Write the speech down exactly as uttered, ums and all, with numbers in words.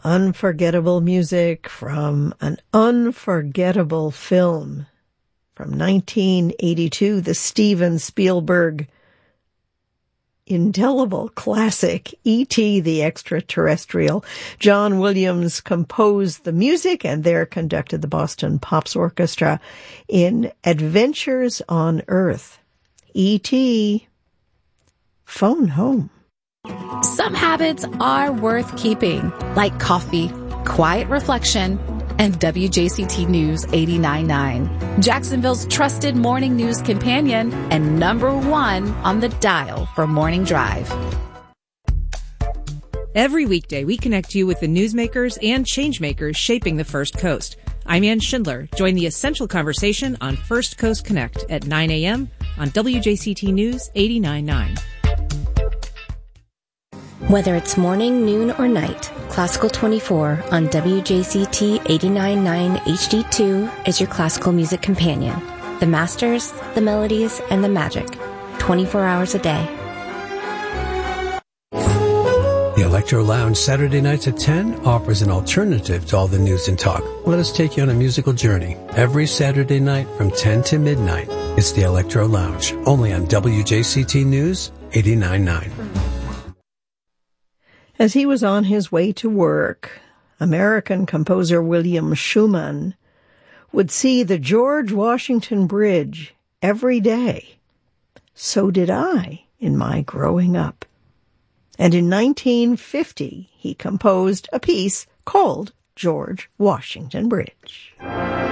Unforgettable music from an unforgettable film. From nineteen eighty-two, the Steven Spielberg indelible classic, E T the Extraterrestrial. John Williams composed the music and there conducted the Boston Pops Orchestra in Adventures on Earth. E T, phone home. Some habits are worth keeping, like coffee, quiet reflection, and W J C T News eighty-nine point nine, Jacksonville's trusted morning news companion and number one on the dial for Morning Drive. Every weekday, we connect you with the newsmakers and changemakers shaping the First Coast. I'm Ann Schindler. Join the essential conversation on First Coast Connect at nine a.m. on W J C T News eighty-nine point nine. Whether it's morning, noon, or night, Classical twenty-four on W J C T eighty-nine point nine H D two is your classical music companion. The masters, the melodies, and the magic. twenty-four hours a day. The Electro Lounge Saturday nights at ten offers an alternative to all the news and talk. Let us take you on a musical journey. Every Saturday night from ten to midnight, it's the Electro Lounge, only on W J C T News eighty-nine point nine. As he was on his way to work, American composer William Schumann would see the George Washington Bridge every day. So did I in my growing up. And in nineteen fifty, he composed a piece called George Washington Bridge.